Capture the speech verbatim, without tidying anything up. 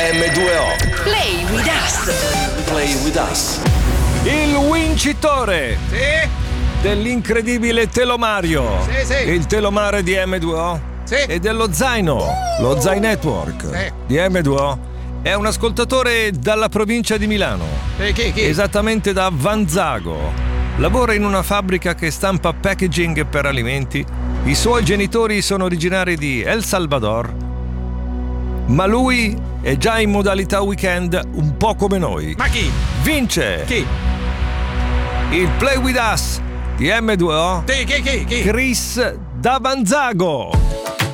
emme due o. Play with us. Play with us. Il vincitore Sì? dell'incredibile telomario. Sì, sì. Il telomare di emme due o. Sì. E dello zaino, lo Zai Network Sì. di emme due o. È un ascoltatore dalla provincia di Milano. E chi, chi? Esattamente da Vanzago. Lavora in una fabbrica che stampa packaging per alimenti. I suoi genitori sono originari di El Salvador, ma lui è già in modalità weekend un po' come noi. Ma chi? Vince Chi? il Play With Us di emme due o. Chi, chi, chi, chi? Chris da Vanzago.